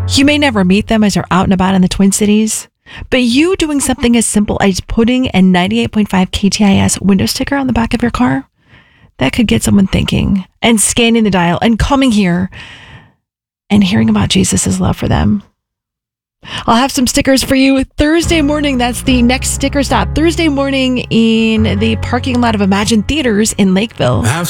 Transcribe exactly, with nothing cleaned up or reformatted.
You may never meet them as you're out and about in the Twin Cities, but you doing something as simple as putting a ninety-eight point five K T I S window sticker on the back of your car, that could get someone thinking and scanning the dial and coming here and hearing about Jesus' love for them. I'll have some stickers for you Thursday morning. That's the next sticker stop. Thursday morning in the parking lot of Imagine Theaters in Lakeville.